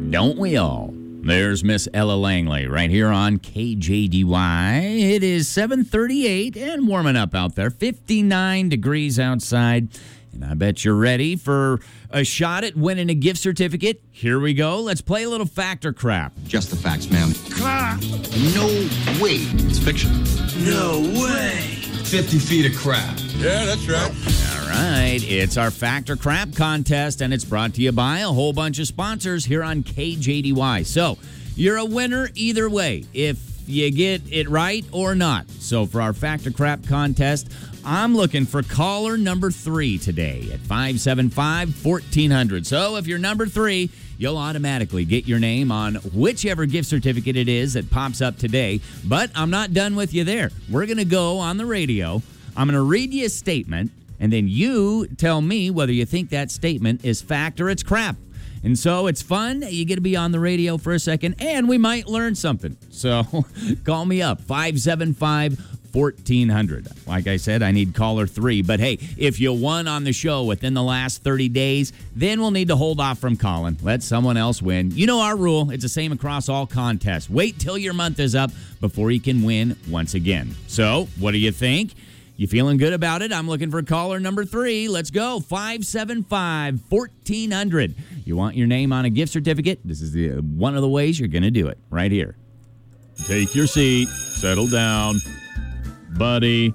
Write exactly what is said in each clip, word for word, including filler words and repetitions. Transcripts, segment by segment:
Don't we all? There's Miss Ella Langley right here on K J D Y. It is seven thirty-eight and warming up out there. fifty-nine degrees outside. And I bet you're ready for a shot at winning a gift certificate. Here we go. Let's play a little fact or crap. Just the facts, ma'am. No way. It's fiction. No way. fifty feet of crap. Yeah, that's right. All right. It's our fact or crap contest, and it's brought to you by a whole bunch of sponsors here on K J D Y. So you're a winner either way, if you get it right or not. So for our fact or crap contest, I'm looking for caller number three today at five seven five, one four zero zero. So if you're number three, you'll automatically get your name on whichever gift certificate it is that pops up today. But I'm not done with you there. We're going to go on the radio. I'm going to read you a statement, and then you tell me whether you think that statement is fact or it's crap. And so it's fun. You get to be on the radio for a second, and we might learn something. So call me up, five seven five, one four zero zero. Like I said, I need caller three. But hey, if you won on the show within the last thirty days, then we'll need to hold off from calling. Let someone else win. You know our rule. It's the same across all contests. Wait till your month is up before you can win once again. So what do you think? You feeling good about it? I'm looking for caller number three. Let's go. five seven five, one four zero zero. You want your name on a gift certificate? This is the one of the ways you're going to do it right here. Take your seat. Settle down. Buddy.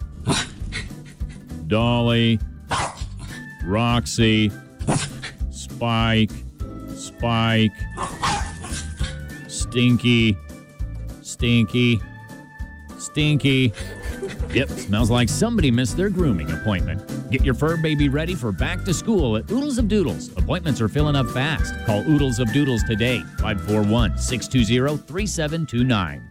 Dolly. Roxy. Spike. Spike. Stinky. Stinky. Stinky. Yep, smells like somebody missed their grooming appointment. Get your fur baby ready for back to school at Oodles of Doodles. Appointments are filling up fast. Call Oodles of Doodles today, five four one, six two zero, three seven two nine.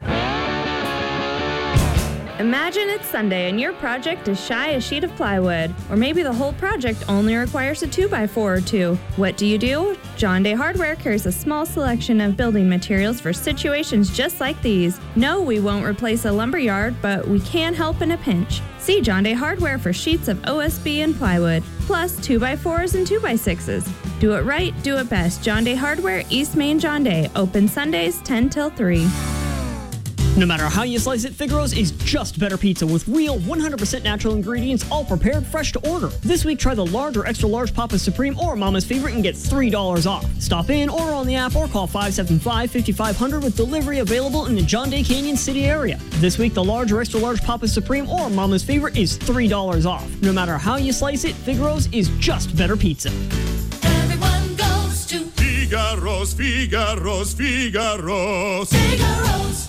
Imagine it's Sunday and your project is shy a sheet of plywood, or maybe the whole project only requires a two by four or two. What do you do? John Day Hardware carries a small selection of building materials for situations just like these. No, we won't replace a lumber yard, but we can help in a pinch. See John Day Hardware for sheets of O S B and plywood, plus two by fours and two by sixes. Do it right, do it best. John Day Hardware, East Main John Day. Open Sundays ten till three. No matter how you slice it, Figaro's is just better pizza with real one hundred percent natural ingredients, all prepared fresh to order. This week, try the large or extra large Papa Supreme or Mama's Favorite and get three dollars off. Stop in, order on the app, or call five seven five, five five zero zero with delivery available in the John Day Canyon City area. This week, the large or extra large Papa Supreme or Mama's Favorite is three dollars off. No matter how you slice it, Figaro's is just better pizza. Everyone goes to Figaro's, Figaro's, Figaro's. Figaro's.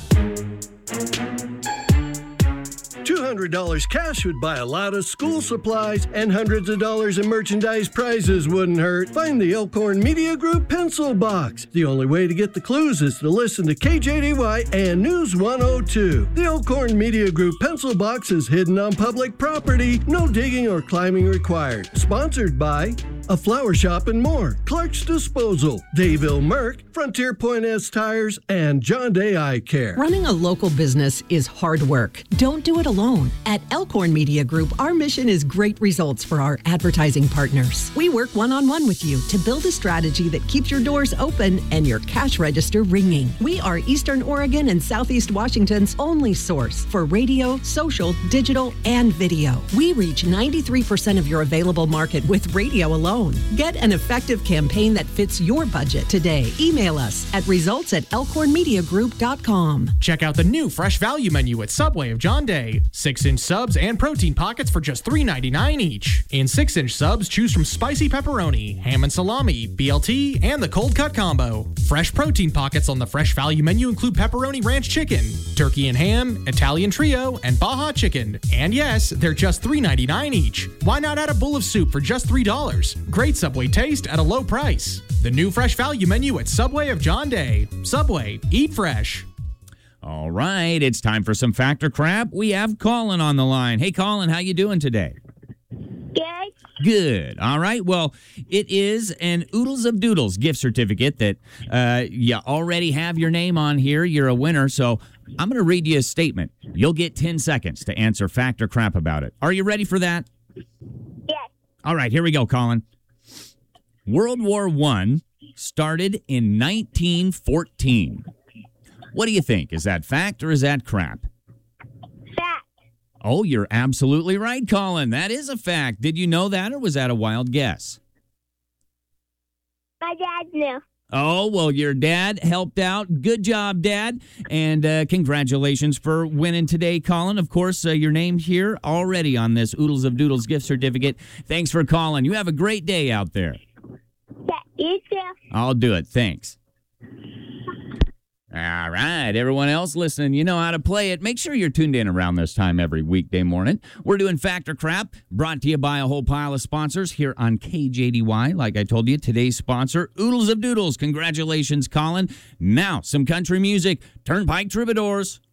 two hundred dollars cash would buy a lot of school supplies, and hundreds of dollars in merchandise prizes wouldn't hurt. Find the Elkhorn Media Group Pencil Box. The only way to get the clues is to listen to K J D Y and News one oh two. The Elkhorn Media Group Pencil Box is hidden on public property. No digging or climbing required. Sponsored by A Flower Shop and More, Clark's Disposal, Dayville Merck, Frontier Point S Tires, and John Day Eye Care. Running a local business is hard work. Don't do it alone. At Elkhorn Media Group, our mission is great results for our advertising partners. We work one-on-one with you to build a strategy that keeps your doors open and your cash register ringing. We are Eastern Oregon and Southeast Washington's only source for radio, social, digital, and video. We reach ninety-three percent of your available market with radio alone. Get an effective campaign that fits your budget today. Email us at results at elkhorn media group dot com. Check out the new fresh value menu at Subway of John Day. Six-inch subs and protein pockets for just three ninety-nine each. In six-inch subs, choose from spicy pepperoni, ham and salami, B L T, and the cold cut combo. Fresh protein pockets on the fresh value menu include pepperoni ranch chicken, turkey and ham, Italian trio, and Baja chicken. And yes, they're just three ninety-nine each. Why not add a bowl of soup for just three dollars? Great Subway taste at a low price. The new fresh value menu at Subway of John Day. Subway, eat fresh. All right, it's time for some Fact or Crap. We have Colin on the line. Hey, Colin, how you doing today? Good. Good. All right. Well, it is an Oodles of Doodles gift certificate that uh, you already have your name on here. You're a winner. So I'm going to read you a statement. You'll get ten seconds to answer fact or crap about it. Are you ready for that? Yes. All right. Here we go, Colin. World War One started in nineteen fourteen. What do you think? Is that fact or is that crap? Fact. Oh, you're absolutely right, Colin. That is a fact. Did you know that, or was that a wild guess? My dad knew. Oh, well, your dad helped out. Good job, Dad. And uh, congratulations for winning today, Colin. Of course, uh, your name here already on this Oodles of Doodles gift certificate. Thanks for calling. You have a great day out there. Yeah, you too. I'll do it. Thanks. All right, everyone else listening, you know how to play it. Make sure you're tuned in around this time every weekday morning. We're doing Fact or Crap, brought to you by a whole pile of sponsors here on K J D Y. Like I told you, today's sponsor, Oodles of Doodles. Congratulations, Colin. Now, some country music, Turnpike Troubadours.